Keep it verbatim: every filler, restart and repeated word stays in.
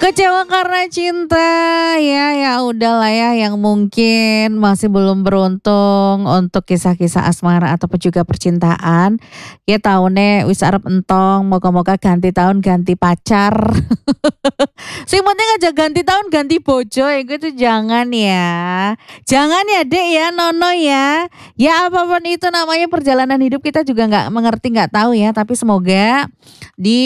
Kecewa karena cinta, ya ya udahlah ya yang mungkin masih belum beruntung untuk kisah-kisah asmara ataupun juga percintaan, ya tahunnya wis arep entong, moga-moga ganti tahun ganti pacar. Sing penting aja ganti tahun ganti bojo ya gitu jangan ya. Jangan ya Dek ya, Nono ya. Ya apapun itu namanya perjalanan hidup kita juga nggak mengerti, nggak tahu ya, tapi semoga di